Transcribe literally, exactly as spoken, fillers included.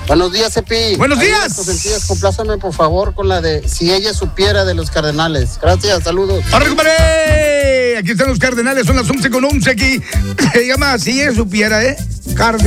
Buenos días, Cepi. Buenos días. Sencillas, complázame, por favor, con la de Si ella supiera de los Cardenales. Gracias, saludos. ¡Ahora, compadre! Aquí están los Cardenales, son las once con once aquí. Se llama Si ella supiera, ¿eh? Cardenales.